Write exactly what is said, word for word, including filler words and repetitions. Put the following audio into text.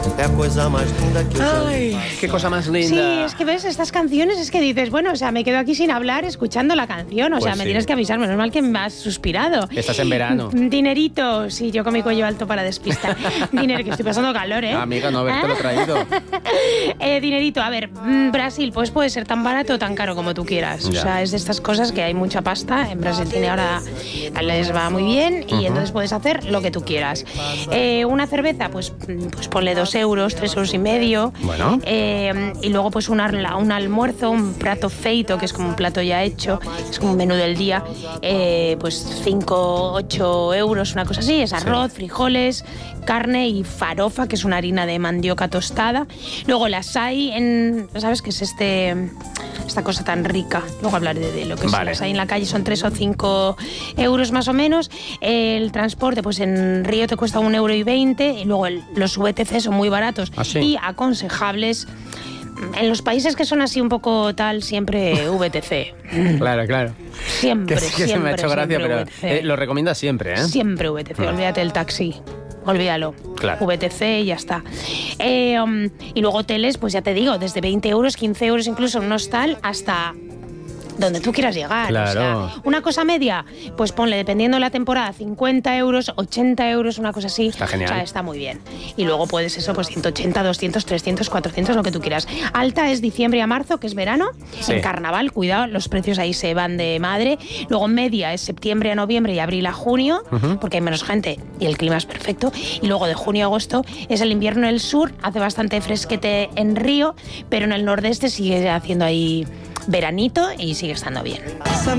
Ay, qué cosa más linda. Sí, es que ves estas canciones, es que dices, bueno, o sea, me quedo aquí sin hablar escuchando la canción, o Pues sea, me sí. tienes que avisar, menos mal que me has suspirado. Estás en verano. Dinerito, sí, yo con mi cuello alto para despistar. Dinero, que estoy pasando calor, ¿eh? Amiga, no haberte lo traído. eh, dinerito, a ver, mm, Brasil, pues puede ser tan barato o tan caro como tú quieras. Ya. O sea, es de estas cosas que hay mucha pasta. En Brasil tiene ahora, les va muy bien y Ujú. entonces puedes hacer lo que tú quieras. Eh, una cerveza, pues, pues ponle dos euros, tres euros y medio. Bueno. Eh, y luego pues un, arla- un almuerzo, un plato feito, que es como un plato ya hecho, es como un menú del día, eh, pues cinco, ocho euros, una cosa así, es arroz, frijoles, carne y farofa, que es una harina de mandioca tostada. Luego las hay en, ¿sabes qué es este esta cosa tan rica? Luego hablaré de, de lo que Vale. es las hay en la calle, son tres o cinco euros más o menos. El transporte, pues en Río te cuesta un euro y veinte, y luego el- los V T C son muy baratos ¿Ah, sí? y aconsejables. En los países que son así un poco tal, siempre V T C. Claro, claro. Siempre, Que sí que siempre, se me ha hecho gracia, siempre pero V T C. eh, lo recomiendas siempre, ¿eh? Siempre V T C, Mm. olvídate del taxi. Olvídalo. Claro. V T C y ya está. Eh, um, y luego hoteles, pues ya te digo, desde veinte euros, quince euros incluso en un hostal hasta donde tú quieras llegar. Claro. O sea, una cosa media, pues ponle, dependiendo de la temporada, cincuenta euros, ochenta euros, una cosa así. Está genial. O sea, está muy bien. Y luego puedes eso, pues ciento ochenta, doscientos, trescientos, cuatrocientos, lo que tú quieras. Alta es diciembre a marzo, que es verano. Sí. En carnaval, cuidado, los precios ahí se van de madre. Luego media es septiembre a noviembre y abril a junio, Ujú. porque hay menos gente y el clima es perfecto. Y luego de junio a agosto es el invierno en el sur, hace bastante fresquete en Río, pero en el nordeste sigue haciendo ahí veranito y sigue estando bien.